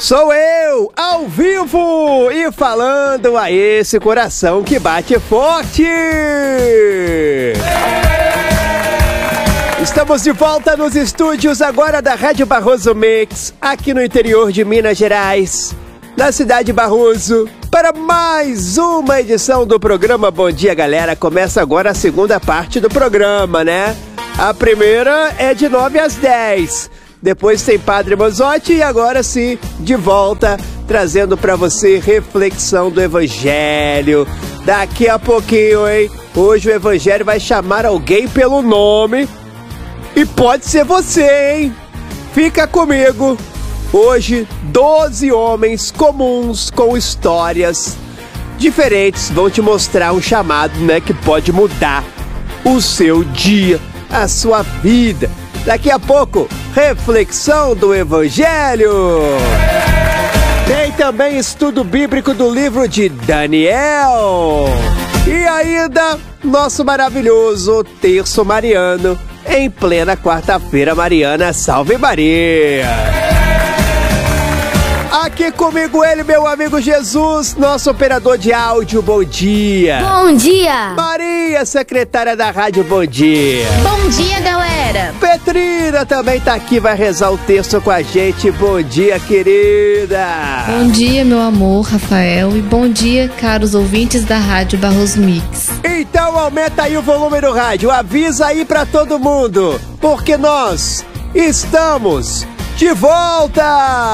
Sou eu, ao vivo e falando a esse coração que bate forte. Estamos de volta nos estúdios agora da Rádio Barroso Mix, aqui no interior de Minas Gerais, na cidade de Barroso, para mais uma edição do programa Bom Dia, Galera. Começa agora a segunda parte do programa, né? A primeira é de 9 às 10. Depois tem Padre Mozotti e agora sim, de volta, trazendo pra você reflexão do Evangelho. Daqui a pouquinho, hein? Hoje o Evangelho vai chamar alguém pelo nome e pode ser você, hein? Fica comigo. Hoje, 12 homens comuns com histórias diferentes vão te mostrar um chamado, né? Que pode mudar o seu dia, a sua vida. Daqui a pouco, reflexão do Evangelho. Tem também estudo bíblico do livro de Daniel. E ainda, nosso maravilhoso terço mariano, em plena quarta-feira mariana. Salve Maria! Aqui comigo ele, meu amigo Jesus, nosso operador de áudio, bom dia. Bom dia. Maria, secretária da rádio, bom dia. Bom dia, galera. Petrina também tá aqui, vai rezar o texto com a gente. Bom dia, querida. Bom dia, meu amor, Rafael. E bom dia, caros ouvintes da Rádio Barroso Mix. Então aumenta aí o volume do rádio, avisa aí pra todo mundo, porque nós estamos de volta.